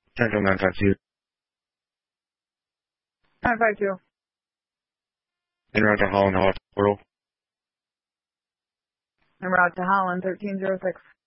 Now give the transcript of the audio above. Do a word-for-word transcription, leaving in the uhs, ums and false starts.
Central nine five two. nine five two. En route to Holland Hospital. En route to Holland, thirteen oh six.